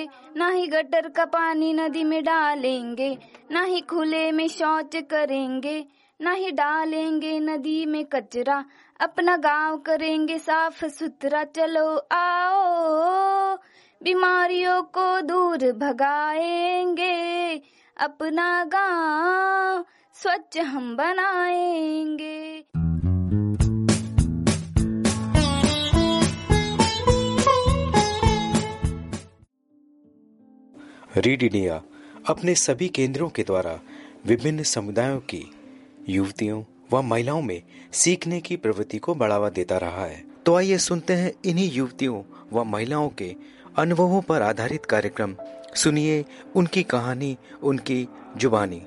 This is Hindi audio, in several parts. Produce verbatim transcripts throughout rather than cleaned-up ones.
ना ही गटर का पानी नदी में डालेंगे, ना ही खुले में शौच करेंगे, ना ही डालेंगे नदी में कचरा, अपना गांव करेंगे साफ सुथरा। चलो आओ बीमारियों को दूर भगाएंगे, अपना गांव स्वच्छ हम बनाएंगे। रीड इंडिया अपने सभी केंद्रों के द्वारा विभिन्न समुदायों की युवतियों व महिलाओं में सीखने की प्रवृत्ति को बढ़ावा देता रहा है। तो आइए सुनते हैं इन्हीं युवतियों व महिलाओं के अनुभवों पर आधारित कार्यक्रम। सुनिए उनकी कहानी, उनकी जुबानी।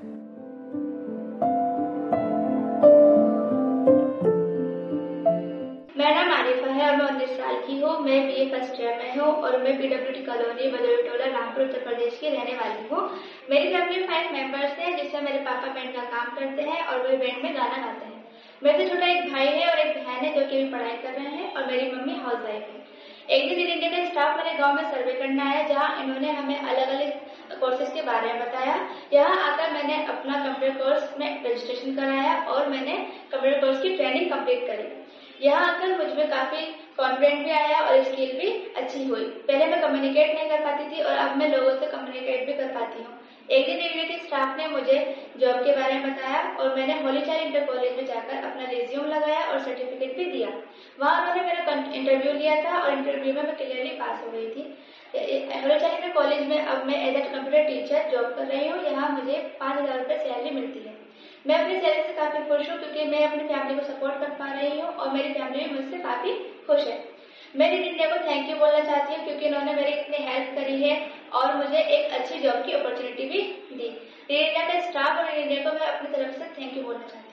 मेरा नाम आरिफा है और मैं उन्नीस साल की हूँ। मैं बीए फर्स्ट ईयर में हूँ और मैं पीडब्ल्यूडी कॉलोनी बदौली रामपुर उत्तर प्रदेश की रहने वाली हूँ। मेरी फैमिली में फाइव मेंबर्स हैं, जिसमें मेरे पापा बैंड का काम करते हैं और वे बैंड में गाना गाते हैं। मेरे से छोटा एक भाई है और एक बहन है जो कि भी पढ़ाई कर रहे हैं और मेरी मम्मी हाउस वाइफ है। एक दिन इंडिया का स्टाफ मेरे गांव में सर्वे करना आया, जहां इन्होंने हमें अलग अलग कोर्सेज के बारे में बताया। यहाँ आकर मैंने अपना कंप्यूटर कोर्स में रजिस्ट्रेशन कराया और मैंने कंप्यूटर कोर्स की ट्रेनिंग कंप्लीट करी। यहाँ आकर मुझ में काफी कॉन्फिडेंट भी आया और स्किल भी अच्छी हुई। पहले मैं कम्युनिकेट नहीं कर पाती थी और अब मैं लोगों से कम्युनिकेट भी कर पाती हूँ। एक दिन यूनिटी स्टाफ ने मुझे जॉब के बारे में बताया और मैंने होली चाइल्ड इंटर कॉलेज में जाकर अपना रिज्यूम लगाया और सर्टिफिकेट भी दिया। वहाँ उन्होंने मेरा इंटरव्यू लिया था और इंटरव्यू में मैं क्लियरली पास हो गई थी। होली चाइल्ड इंटर कॉलेज में अब मैं as a computer teacher job कर रही हूँ। यहाँ मुझे पाँच हजार रुपये सैलरी मिलती है। मैं अपनी सैलरी से काफी खुश हूँ क्योंकि मैं अपनी फैमिली को सपोर्ट कर पा रही हूँ और मेरी फैमिली भी मुझसे काफी खुश है। मैं रीड इंडिया को थैंक यू बोलना चाहती हूँ क्योंकि इन्होंने मेरी इतनी हेल्प करी है और मुझे एक अच्छी जॉब की अपॉर्चुनिटी भी दी। रीड इंडिया का स्टाफ और रीड इंडिया को मैं अपनी तरफ से थैंक यू बोलना चाहती हूँ।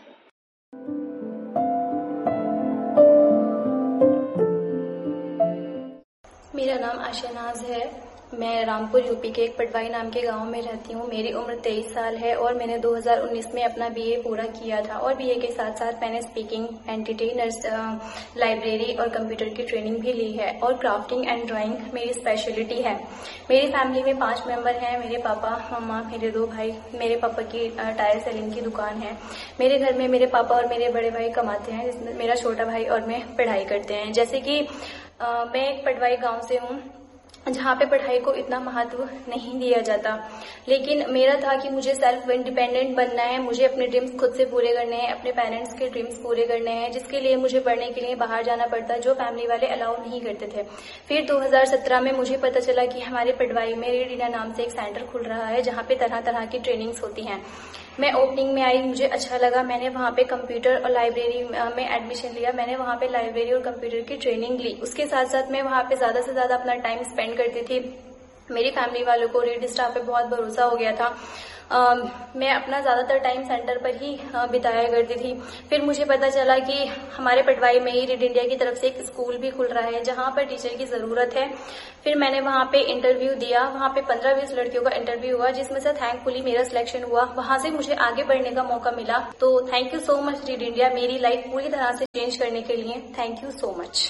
मेरा नाम आशा नाज है। मैं रामपुर यूपी के एक पटवाई नाम के गांव में रहती हूँ। मेरी उम्र तेईस साल है और मैंने दो हज़ार उन्नीस में अपना बीए पूरा किया था और बीए के साथ साथ मैंने स्पीकिंग, एंटिटी, नर्स, लाइब्रेरी और कंप्यूटर की ट्रेनिंग भी ली है और क्राफ्टिंग एंड ड्राइंग मेरी स्पेशलिटी है। मेरी फैमिली में पांच मेंबर हैं। मेरे पापा, मम्मा, मेरे दो भाई। मेरे पापा की टायर सेलिंग की दुकान है। मेरे घर में मेरे पापा और मेरे बड़े भाई कमाते हैं, जिसमें मेरा छोटा भाई और मैं पढ़ाई करते हैं। जैसे कि आ, मैं एक पटवाई गाँव से हूँ जहाँ पे पढ़ाई को इतना महत्व नहीं दिया जाता, लेकिन मेरा था कि मुझे सेल्फ इंडिपेंडेंट बनना है, मुझे अपने ड्रीम्स खुद से पूरे करने हैं, अपने पेरेंट्स के ड्रीम्स पूरे करने हैं, जिसके लिए मुझे पढ़ने के लिए बाहर जाना पड़ता, जो फैमिली वाले अलाउ नहीं करते थे। फिर दो हज़ार सत्रह में मुझे पता चला कि हमारे पटवाई में रीड इंडिया नाम से एक सेंटर खुल रहा है जहाँ पे तरह तरह की ट्रेनिंग्स होती हैं। मैं ओपनिंग में आई, मुझे अच्छा लगा। मैंने वहाँ पे कंप्यूटर और लाइब्रेरी में एडमिशन लिया। मैंने वहाँ पे लाइब्रेरी और कंप्यूटर की ट्रेनिंग ली। उसके साथ साथ मैं वहाँ पे ज्यादा से ज्यादा अपना टाइम स्पेंड करती थी। मेरी फैमिली वालों को रीड स्टाफ पे बहुत भरोसा हो गया था। आ, मैं अपना ज्यादातर टाइम सेंटर पर ही बिताया करती थी। फिर मुझे पता चला कि हमारे पटवाई में ही रीड इंडिया की तरफ से एक स्कूल भी खुल रहा है जहां पर टीचर की जरूरत है। फिर मैंने वहां पे इंटरव्यू दिया। वहां पे पंद्रह बीस लड़कियों का इंटरव्यू हुआ, जिसमें से थैंकफुली मेरा सिलेक्शन हुआ। वहां से मुझे आगे बढ़ने का मौका मिला। तो thank you so much read India, मेरी लाइफ पूरी तरह से चेंज करने के लिए। Thank you so much.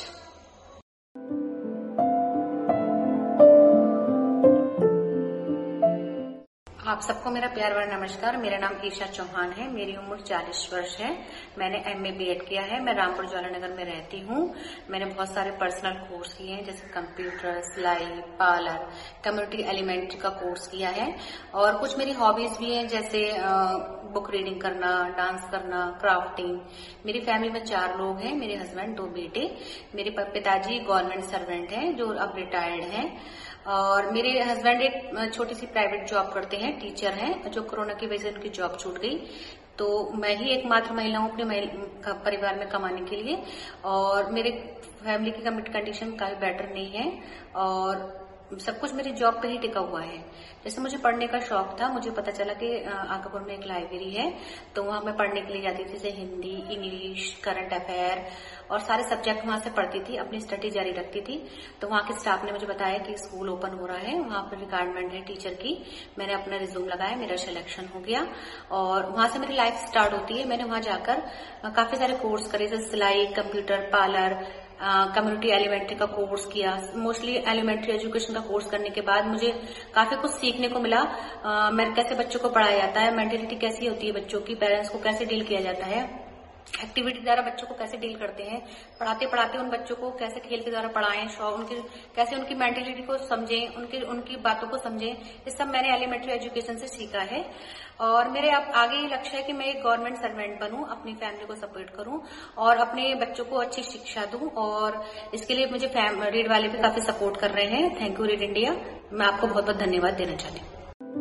आप सबको मेरा प्यार भरा नमस्कार। मेरा नाम ईशा चौहान है। मेरी उम्र चालीस वर्ष है। मैंने एमए बीएड किया है। मैं रामपुर ज्वालानगर में रहती हूँ। मैंने बहुत सारे पर्सनल कोर्स किए हैं, जैसे कंप्यूटर, सिलाई, पार्लर, कम्युनिटी एलिमेंट्री का कोर्स किया है और कुछ मेरी हॉबीज भी हैं, जैसे बुक रीडिंग करना, डांस करना, क्राफ्टिंग। मेरी फैमिली में चार लोग हैं, मेरे हस्बैंड, दो बेटे। मेरे पिताजी गवर्नमेंट सर्वेंट हैं जो अब रिटायर्ड हैं और मेरे हस्बैंड एक छोटी सी प्राइवेट जॉब करते हैं, टीचर हैं, जो कोरोना की वजह से उनकी जॉब छूट गई। तो मैं ही एकमात्र महिला हूँ अपने परिवार में कमाने के लिए और मेरे फैमिली की कंडीशन काफी बेटर नहीं है और सब कुछ मेरी जॉब पे ही टिका हुआ है। जैसे मुझे पढ़ने का शौक था, मुझे पता चला कि आकापुर में एक लाइब्रेरी है, तो वहां मैं पढ़ने के लिए जाती थी, जैसे हिंदी, इंग्लिश, करंट अफेयर और सारे सब्जेक्ट वहां से पढ़ती थी, अपनी स्टडी जारी रखती थी। तो वहां के स्टाफ ने मुझे बताया कि स्कूल ओपन हो रहा है, वहां पर रिक्वायरमेंट है टीचर की। मैंने अपना रिज्यूम लगाया, मेरा सिलेक्शन हो गया और वहां से मेरी लाइफ स्टार्ट होती है। मैंने वहां जाकर काफी सारे कोर्स करे, जैसे सिलाई, कंप्यूटर, पार्लर, कम्युनिटी एलिमेंट्री का कोर्स किया। मोस्टली एलिमेंट्री एजुकेशन का कोर्स करने के बाद मुझे काफी कुछ सीखने को मिला। आ, मैं कैसे बच्चों को पढ़ाया जाता है, मेंटेलिटी कैसी होती है बच्चों की, पेरेंट्स को कैसे डील किया जाता है, एक्टिविटी द्वारा बच्चों को कैसे डील करते हैं, पढ़ाते पढ़ाते उन बच्चों को कैसे खेल के द्वारा पढ़ाएं, उनकी कैसे उनकी मेंटेलिटी को समझें, उनकी उनकी बातों को समझें, ये सब मैंने एलिमेंट्री एजुकेशन से सीखा है। और मेरे अब आगे ये लक्ष्य है कि मैं एक गवर्नमेंट सर्वेंट बनूं, अपनी फैमिली को सपोर्ट करूं और अपने बच्चों को अच्छी शिक्षा दूं। और इसके लिए मुझे रीड वाले भी काफी सपोर्ट कर रहे हैं। थैंक यू रीड इंडिया, मैं आपको बहुत बहुत धन्यवाद देना चाहती हूँ।